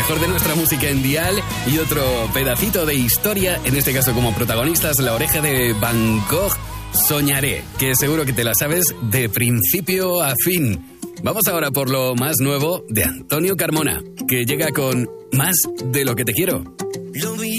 mejor de nuestra música en Dial y otro pedacito de historia, en este caso como protagonistas, La Oreja de Van Gogh, Soñaré, que seguro que te la sabes de principio a fin. Vamos ahora por lo más nuevo de Antonio Carmona, que llega con Más de lo que te quiero.